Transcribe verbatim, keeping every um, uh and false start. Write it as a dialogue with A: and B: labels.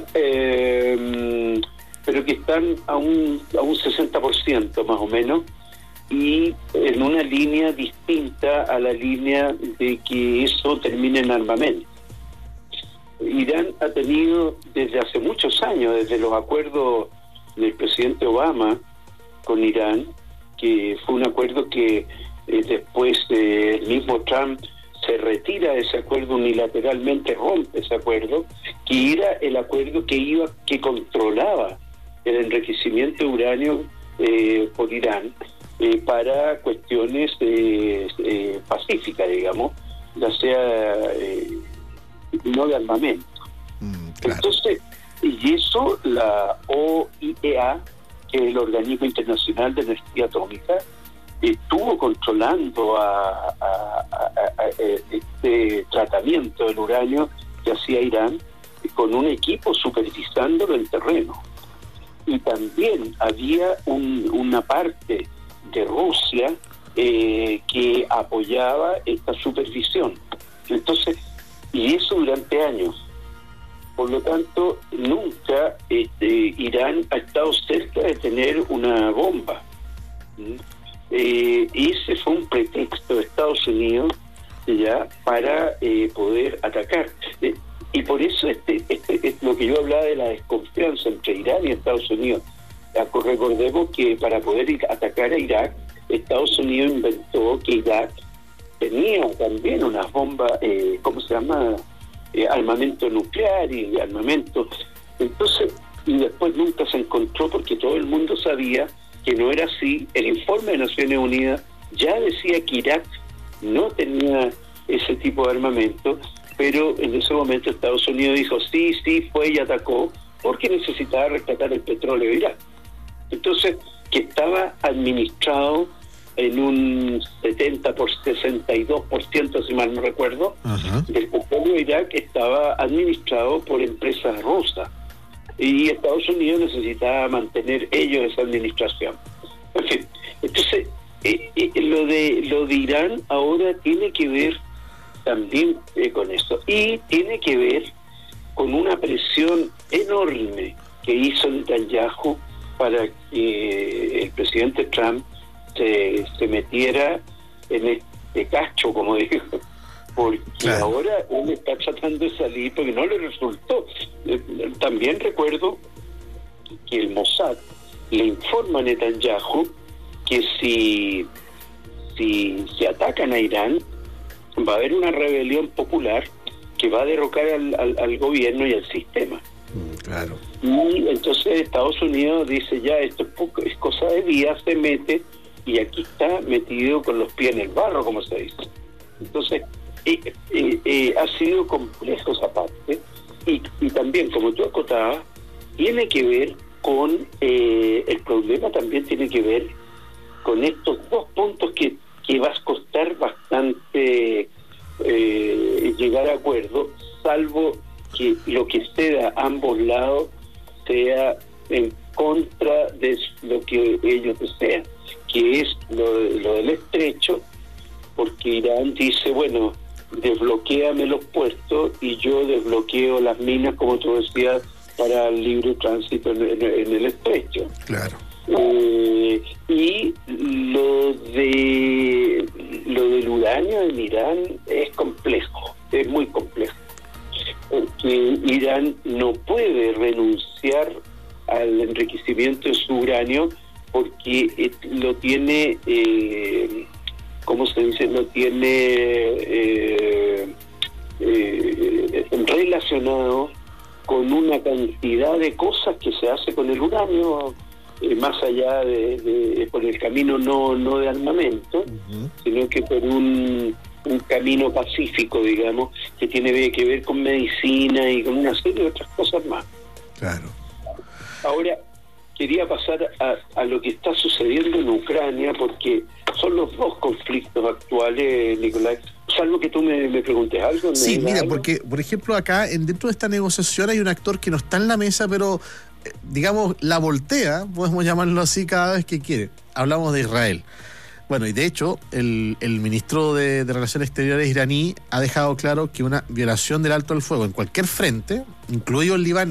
A: eh, pero que están a un, a un sesenta por ciento más o menos, y en una línea distinta a la línea de que eso termine en armamento. Irán ha tenido desde hace muchos años, desde los acuerdos del presidente Obama con Irán, que fue un acuerdo que eh, después eh, el mismo Trump se retira de ese acuerdo unilateralmente, rompe ese acuerdo, que era el acuerdo que iba, que controlaba el enriquecimiento de uranio eh, por Irán eh, para cuestiones eh, eh, pacíficas, digamos, ya sea eh, no de armamento.
B: Mm, claro.
A: Entonces, y eso la O I E A, que es el Organismo Internacional de Energía Atómica, estuvo controlando a, a, a, a, a este tratamiento del uranio que hacía Irán, con un equipo supervisándolo en terreno. Y también había un, una parte de Rusia eh, que apoyaba esta supervisión. Entonces, y eso durante años. Por lo tanto, nunca este, Irán ha estado cerca de tener una bomba. ¿Mm? Eh, ese fue un pretexto de Estados Unidos ya para eh, poder atacar. Eh, y por eso este, este es lo que yo hablaba de la desconfianza entre Irán y Estados Unidos. Recordemos que para poder ir a atacar a Irak, Estados Unidos inventó que Irak tenía también unas bombas, eh, ¿cómo se llama? Eh, armamento nuclear y armamento. Entonces, y después nunca se encontró, porque todo el mundo sabía que no era así. El informe de Naciones Unidas ya decía que Irak no tenía ese tipo de armamento, pero en ese momento Estados Unidos dijo sí, sí, fue y atacó, porque necesitaba rescatar el petróleo de Irak. Entonces, que estaba administrado en un setenta por sesenta y dos por ciento, si mal no recuerdo, uh-huh, del petróleo de Irak estaba administrado por empresas rusas. Y Estados Unidos necesitaba mantener ellos esa administración. En fin, entonces, eh, eh, lo de lo de Irán ahora tiene que ver también eh, con eso. Y tiene que ver con una presión enorme que hizo Netanyahu para que el presidente Trump se, se metiera en este cacho, como dijo, porque claro, ahora él está tratando de salir porque no le resultó. También recuerdo que el Mossad le informa a Netanyahu que si si se atacan a Irán va a haber una rebelión popular que va a derrocar al, al, al gobierno y al sistema.
B: Claro.
A: Y entonces Estados Unidos dice, ya, esto es, poco, es cosa de días, se mete, y aquí está metido con los pies en el barro, como se dice. Entonces, eh, eh, eh, ha sido complejo esa parte, y, y también, como tú acotabas, tiene que ver con, eh, el problema también tiene que ver con estos dos puntos que, que va a costar bastante eh, llegar a acuerdo, salvo que lo que ceda a ambos lados sea en contra de lo que ellos desean, que es lo, lo del estrecho, porque Irán dice, bueno, desbloquéame los puertos y yo desbloqueo las minas, como tú decías, para el libre tránsito en, en, en el estrecho.
B: Claro.
A: Eh, y lo de lo del uranio en Irán es complejo, es muy complejo, porque Irán no puede renunciar al enriquecimiento de su uranio porque eh, lo tiene, eh, ¿cómo se dice? Lo tiene eh, eh, relacionado con una cantidad de cosas que se hace con el uranio, eh, más allá de, de por el camino no no de armamento, uh-huh, sino que por un un camino pacífico, digamos, que tiene que ver con medicina y con una serie de otras cosas más.
B: Claro.
A: Ahora, quería pasar a, a lo que está sucediendo en Ucrania, porque son los dos conflictos actuales, Nicolás. Salvo que tú me, me preguntes algo.
B: Sí, mira,
A: algo?
B: porque, por ejemplo, acá, en, dentro de esta negociación hay un actor que no está en la mesa, pero, eh, digamos, la voltea, podemos llamarlo así, cada vez que quiere. Hablamos de Israel. Bueno, y de hecho, el, el ministro de, de Relaciones Exteriores iraní ha dejado claro que una violación del alto al fuego en cualquier frente, incluido el Líbano,